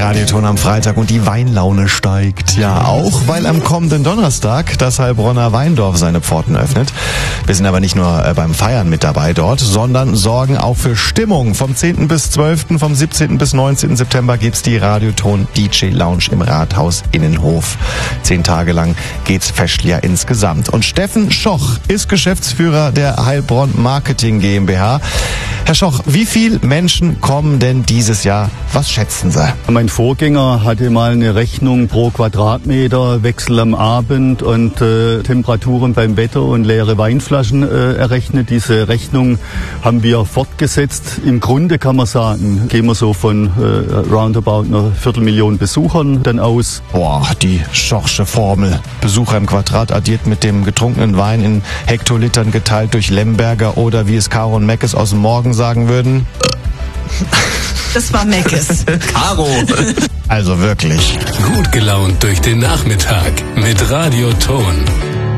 Radioton am Freitag und die Weinlaune steigt. Ja, auch weil am kommenden Donnerstag das Heilbronner Weindorf seine Pforten öffnet. Wir sind aber nicht nur beim Feiern mit dabei dort, sondern sorgen auch für Stimmung. Vom 10. bis 12., vom 17. bis 19. September gibt's die Radioton DJ Lounge im Rathaus Innenhof. 10 Tage lang geht's festlicher insgesamt. Und Steffen Schoch ist Geschäftsführer der Heilbronn Marketing GmbH. Herr Schoch, wie viele Menschen kommen denn dieses Jahr? Was schätzen Sie? Mein Vorgänger hatte mal eine Rechnung pro Quadratmeter, Wechsel am Abend und Temperaturen beim Wetter und leere Weinflaschen errechnet. Diese Rechnung haben wir fortgesetzt. Im Grunde kann man sagen, gehen wir so von roundabout einer Viertelmillion Besuchern dann aus. Boah, die Schochsche Formel. Besucher im Quadrat addiert mit dem getrunkenen Wein in Hektolitern geteilt durch Lemberger oder wie es Caro und Meckes aus dem Morgen sagen würden. Das war Meckes. Caro. Also wirklich. Gut gelaunt durch den Nachmittag mit Radioton.